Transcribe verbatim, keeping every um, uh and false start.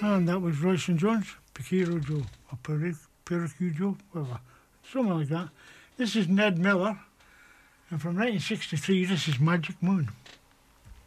And that was Royce and Jones, Picaro Joe, or Pericue Joe, whatever. Something like that. This is Ned Miller, and from nineteen sixty-three, this is Magic Moon.